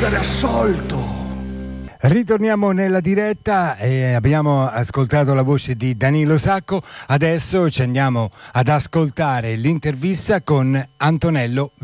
essere assolto. Ritorniamo nella diretta e abbiamo ascoltato la voce di Danilo Sacco. Adesso ci andiamo ad ascoltare l'intervista con Antonello